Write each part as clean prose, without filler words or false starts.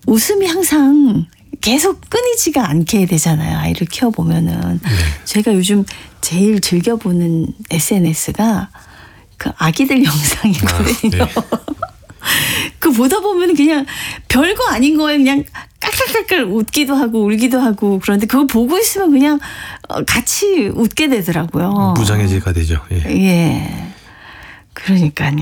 웃음이 항상 계속 끊이지가 않게 되잖아요. 아이를 키워보면은. 네. 제가 요즘 제일 즐겨보는 SNS가 그 아기들 영상이거든요. 네. 그 보다 보면 그냥 별거 아닌 거에 그냥 깔깔깔깔 웃기도 하고 울기도 하고 그런데 그거 보고 있으면 그냥 같이 웃게 되더라고요. 무장해제가 되죠. 예. 예. 그러니까요.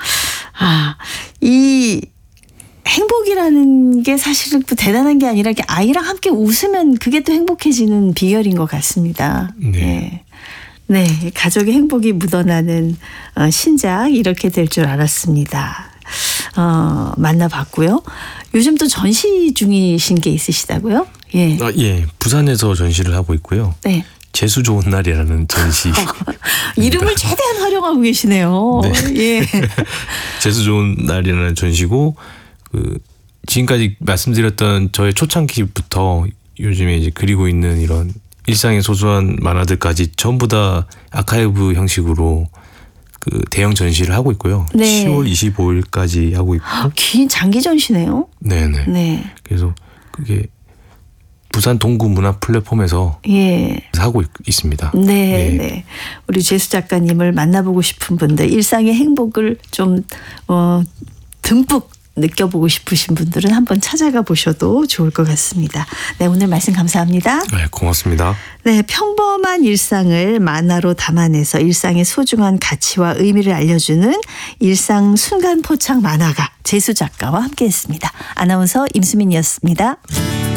이 행복이라는 게 사실은 또 대단한 게 아니라 아이랑 함께 웃으면 그게 또 행복해지는 비결인 것 같습니다. 네. 예. 네, 가족의 행복이 묻어나는 신작 이렇게 될 줄 알았습니다. 만나봤고요. 요즘 또 전시 중이신 게 있으시다고요? 예. 예. 부산에서 전시를 하고 있고요. 네. 재수 좋은 날이라는 전시. 이름을 최대한 활용하고 계시네요. 네. 예. 재수 좋은 날이라는 전시고 지금까지 말씀드렸던 저의 초창기부터 요즘에 이제 그리고 있는 이런 일상의 소소한 만화들까지 전부 다 아카이브 형식으로 그 대형 전시를 하고 있고요. 네. 10월 25일까지 하고 있고. 긴 장기 전시네요. 네네. 네. 그래서 그게 부산 동구 문화 플랫폼에서 예. 하고 있습니다. 네, 예. 네. 우리 재수 작가님을 만나보고 싶은 분들, 일상의 행복을 좀 듬뿍 느껴보고 싶으신 분들은 한번 찾아가 보셔도 좋을 것 같습니다. 네, 오늘 말씀 감사합니다. 네, 고맙습니다. 네, 평범한 일상을 만화로 담아내서 일상의 소중한 가치와 의미를 알려주는 일상 순간 포착 만화가 재수 작가와 함께했습니다. 아나운서 임수민이었습니다.